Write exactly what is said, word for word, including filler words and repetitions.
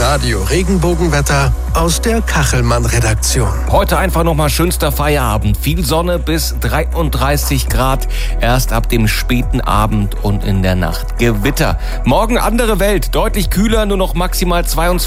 Radio Regenbogenwetter aus der Kachelmann-Redaktion. Heute einfach nochmal schönster Feierabend. Viel Sonne bis dreiunddreißig Grad. Erst ab dem späten Abend und in der Nacht Gewitter. Morgen andere Welt. Deutlich kühler, nur noch maximal zweiundzwanzig